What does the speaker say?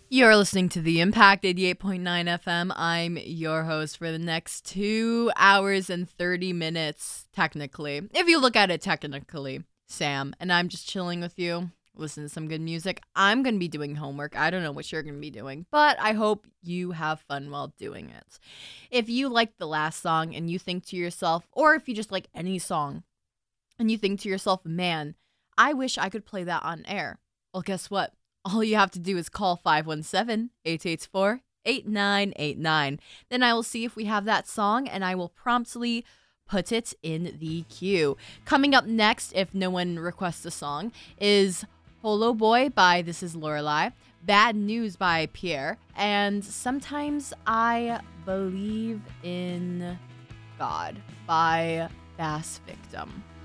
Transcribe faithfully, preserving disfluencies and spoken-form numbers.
You're listening to The Impact eighty-eight point nine F M. I'm your host for the next two hours and thirty minutes, technically. If you look at it technically, Sam, and I'm just chilling with you, listen to some good music. I'm going to be doing homework. I don't know what you're going to be doing, but I hope you have fun while doing it. If you like the last song and you think to yourself, or if you just like any song, and you think to yourself, man, I wish I could play that on air. Well, guess what? All you have to do is call five one seven, eight eight four, eight nine eight nine. Then I will see if we have that song and I will promptly put it in the queue. Coming up next, if no one requests a song, is Holo Boy by This Is Lorelei, Bad News by Pierre, and Sometimes I Believe in God by Bass Victim.